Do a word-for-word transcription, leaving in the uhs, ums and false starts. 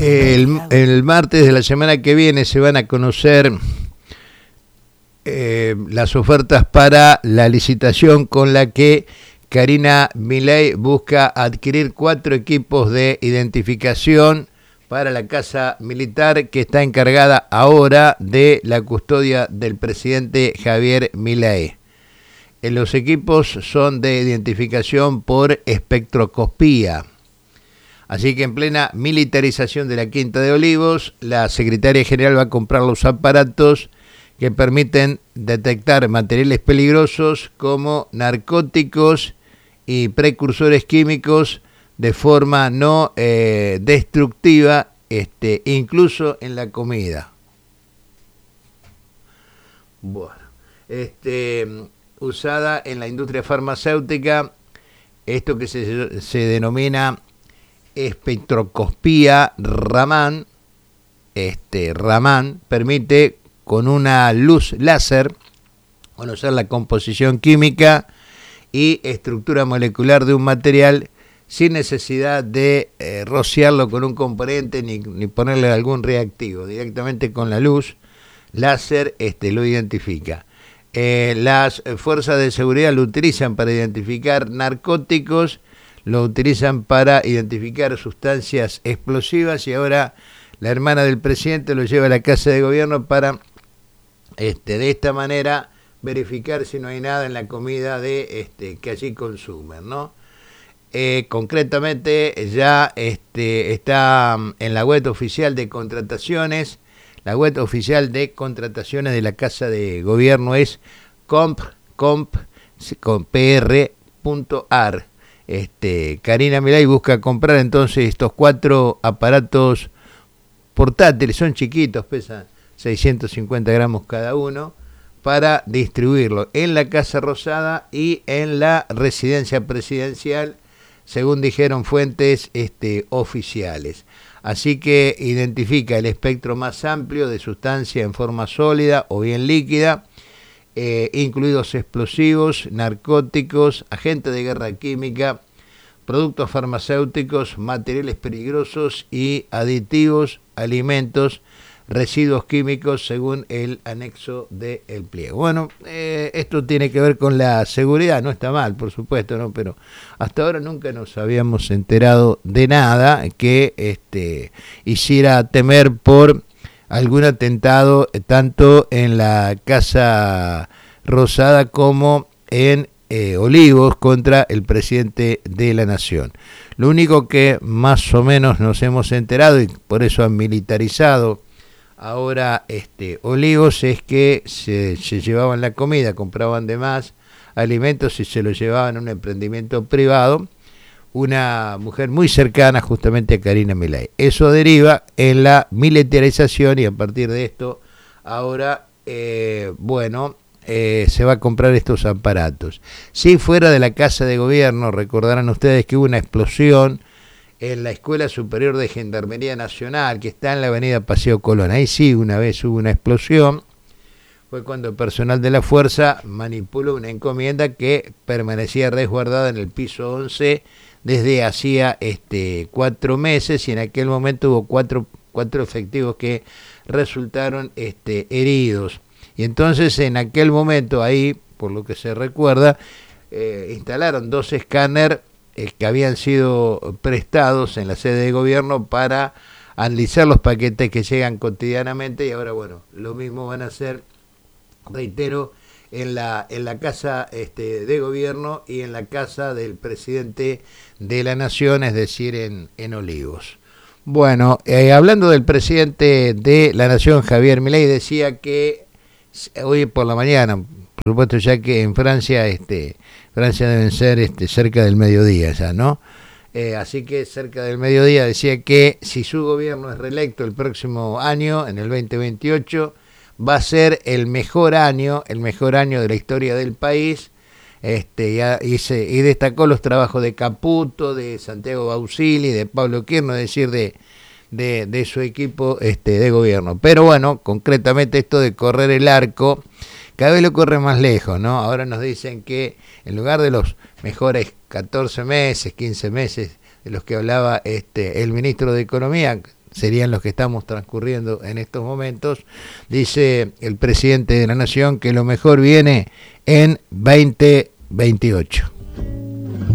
El, el martes de la semana que viene se van a conocer eh, las ofertas para la licitación con la que Karina Milei busca adquirir cuatro equipos de identificación para la Casa Militar, que está encargada ahora de la custodia del presidente Javier Milei. Los equipos son de identificación por espectroscopía. Así que en plena militarización de la Quinta de Olivos, la secretaria general va a comprar los aparatos que permiten detectar materiales peligrosos como narcóticos y precursores químicos de forma no eh, destructiva, este, incluso en la comida. Bueno, este, usada en la industria farmacéutica, esto que se, se denomina espectroscopía Raman, este Raman permite con una luz láser conocer la composición química y estructura molecular de un material sin necesidad de eh, rociarlo con un componente ni, ni ponerle algún reactivo. Directamente con la luz láser este, lo identifica. Eh, las fuerzas de seguridad lo utilizan para identificar narcóticos, lo utilizan para identificar sustancias explosivas y ahora la hermana del presidente lo lleva a la Casa de Gobierno para este, de esta manera verificar si no hay nada en la comida de este, que allí consumen, ¿no? Eh, concretamente ya este, está en la web oficial de contrataciones. La web oficial de contrataciones de la Casa de Gobierno es comp p r punto a r. Este, Karina Milei busca comprar entonces estos cuatro aparatos portátiles, son chiquitos, pesan seiscientos cincuenta gramos cada uno, para distribuirlo en la Casa Rosada y en la residencia presidencial, según dijeron fuentes este, oficiales. Así que identifica el espectro más amplio de sustancia en forma sólida o bien líquida, eh, incluidos explosivos, narcóticos, agentes de guerra química, productos farmacéuticos, materiales peligrosos y aditivos, alimentos, residuos químicos, según el anexo del pliego. Bueno, eh, esto tiene que ver con la seguridad, no está mal, por supuesto, ¿no? Pero hasta ahora nunca nos habíamos enterado de nada que este, hiciera temer por algún atentado, tanto en la Casa Rosada como en eh, Olivos contra el presidente de la Nación. Lo único que más o menos nos hemos enterado, y por eso han militarizado ahora este, Olivos, es que se, se llevaban la comida, compraban de más alimentos y se los llevaban a un emprendimiento privado, una mujer muy cercana justamente a Karina Milei. Eso deriva en la militarización y a partir de esto ahora, eh, bueno, eh, se va a comprar estos aparatos. Si fuera de la Casa de Gobierno, recordarán ustedes que hubo una explosión en la Escuela Superior de Gendarmería Nacional, que está en la avenida Paseo Colón. Ahí sí, una vez hubo una explosión. Fue cuando el personal de la fuerza manipuló una encomienda que permanecía resguardada en el piso once desde hacía este, cuatro meses y en aquel momento hubo cuatro, cuatro efectivos que resultaron este, heridos. Y entonces en aquel momento ahí, por lo que se recuerda, eh, instalaron dos escáneres eh, que habían sido prestados en la sede de gobierno para analizar los paquetes que llegan cotidianamente y ahora, bueno, lo mismo van a hacer, reitero, en la en la casa este, de gobierno y en la casa del presidente de la Nación, es decir, en, en Olivos. Bueno, eh, hablando del presidente de la Nación, Javier Milei, decía que hoy por la mañana, por supuesto ya que en Francia, este, Francia deben ser este, cerca del mediodía ya, ¿no? Eh, así que cerca del mediodía decía que si su gobierno es reelecto el próximo año, en el veinte veintiocho, va a ser el mejor año, el mejor año de la historia del país, este, ya, y, se, y destacó los trabajos de Caputo, de Santiago Bausili, de Pablo Kirchner, es decir, de, de, de su equipo este, de gobierno. Pero bueno, concretamente esto de correr el arco, cada vez lo corre más lejos, ¿no? Ahora nos dicen que en lugar de los mejores catorce meses, quince meses de los que hablaba este, el ministro de Economía, serían los que estamos transcurriendo en estos momentos, dice el presidente de la Nación que lo mejor viene en veinte veintiocho.